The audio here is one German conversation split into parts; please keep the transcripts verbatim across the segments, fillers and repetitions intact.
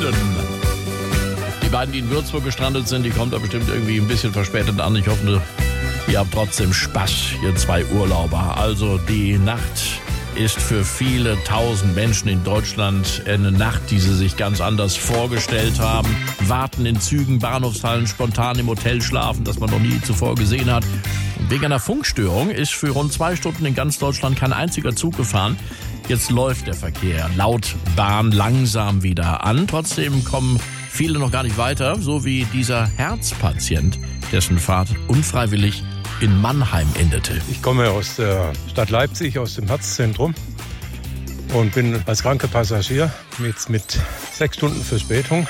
Freunden. Die beiden, die in Würzburg gestrandet sind, die kommen da bestimmt irgendwie ein bisschen verspätet an. Ich hoffe, ihr habt trotzdem Spaß, ihr zwei Urlauber. Also die Nacht ist für viele tausend Menschen in Deutschland eine Nacht, die sie sich ganz anders vorgestellt haben. Warten in Zügen, Bahnhofshallen, spontan im Hotel schlafen, das man noch nie zuvor gesehen hat. Und wegen einer Funkstörung ist für rund zwei Stunden in ganz Deutschland kein einziger Zug gefahren. Jetzt läuft der Verkehr laut Bahn langsam wieder an. Trotzdem kommen viele noch gar nicht weiter, so wie dieser Herzpatient, dessen Fahrt unfreiwillig in Mannheim endete. Ich komme aus der Stadt Leipzig, aus dem Herzzentrum und bin als kranker Passagier jetzt mit sechs Stunden Verspätung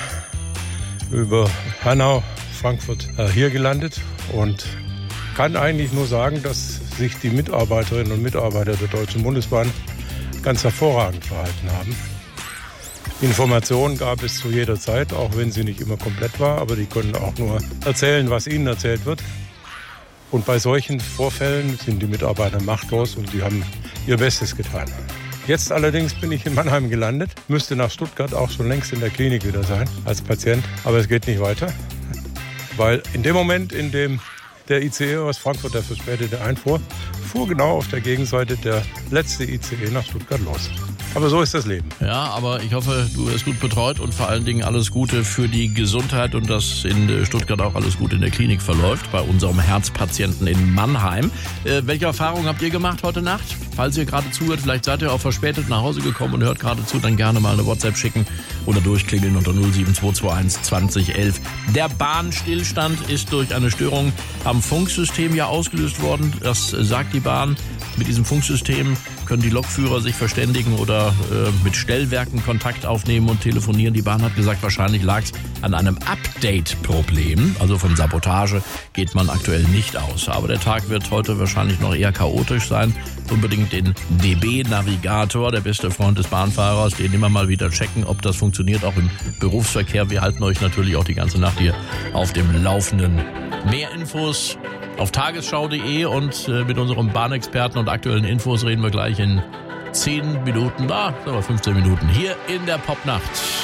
über Hanau, Frankfurt äh, hier gelandet und kann eigentlich nur sagen, dass sich die Mitarbeiterinnen und Mitarbeiter der Deutschen Bundesbahn ganz hervorragend verhalten haben. Informationen gab es zu jeder Zeit, auch wenn sie nicht immer komplett war, aber die können auch nur erzählen, was ihnen erzählt wird. Und bei solchen Vorfällen sind die Mitarbeiter machtlos und die haben ihr Bestes getan. Jetzt allerdings bin ich in Mannheim gelandet, müsste nach Stuttgart auch schon längst in der Klinik wieder sein als Patient, aber es geht nicht weiter, weil in dem Moment, in dem der I C E aus Frankfurt, der verspätete einfuhr, fuhr genau auf der Gegenseite der letzte I C E nach Stuttgart los. Aber so ist das Leben. Ja, aber ich hoffe, du wirst gut betreut und vor allen Dingen alles Gute für die Gesundheit und dass in Stuttgart auch alles gut in der Klinik verläuft, bei unserem Herzpatienten in Mannheim. Äh, welche Erfahrungen habt ihr gemacht heute Nacht? Falls ihr gerade zuhört, vielleicht seid ihr auch verspätet nach Hause gekommen und hört gerade zu, dann gerne mal eine WhatsApp schicken oder durchklingeln unter null sieben zwei zwei eins zwanzig elf. Der Bahnstillstand ist durch eine Störung am Funksystem ja ausgelöst worden. Das sagt die Bahn. Mit diesem Funksystem können die Lokführer sich verständigen oder äh, mit Stellwerken Kontakt aufnehmen und telefonieren. Die Bahn hat gesagt, wahrscheinlich lag es an einem Update-Problem. Also von Sabotage geht man aktuell nicht aus. Aber der Tag wird heute wahrscheinlich noch eher chaotisch sein. Unbedingt den D B-Navigator, der beste Freund des Bahnfahrers, den immer mal wieder checken, ob das funktioniert, auch im Berufsverkehr. Wir halten euch natürlich auch die ganze Nacht hier auf dem Laufenden. Mehr Infos auf tagesschau punkt de und äh, mit unserem Bahnexperten und aktuellen Infos reden wir gleich in zehn Minuten, ah, aber fünfzehn Minuten hier in der Popnacht.